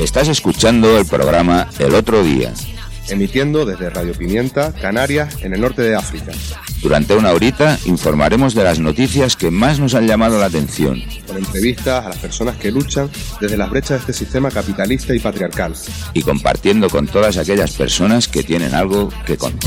Estás escuchando el programa El Otro Día, emitiendo desde Radio Pimienta, Canarias, en el norte de África. Durante una horita informaremos de las noticias que más nos han llamado la atención. Con entrevistas a las personas que luchan desde las brechas de este sistema capitalista y patriarcal. Y compartiendo con todas aquellas personas que tienen algo que contar.